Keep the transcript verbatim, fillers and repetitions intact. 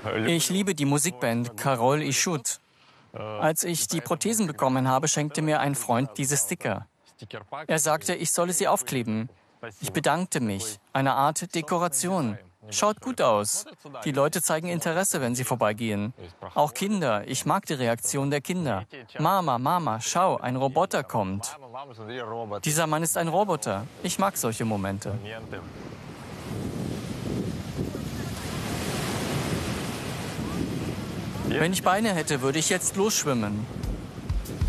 Ich liebe die Musikband Karol i Shut. Als ich die Prothesen bekommen habe, schenkte mir ein Freund diese Sticker. Er sagte, ich solle sie aufkleben. Ich bedankte mich. Eine Art Dekoration. Schaut gut aus. Die Leute zeigen Interesse, wenn sie vorbeigehen. Auch Kinder. Ich mag die Reaktion der Kinder. Mama, Mama, schau, ein Roboter kommt. Dieser Mann ist ein Roboter. Ich mag solche Momente. Wenn ich Beine hätte, würde ich jetzt losschwimmen.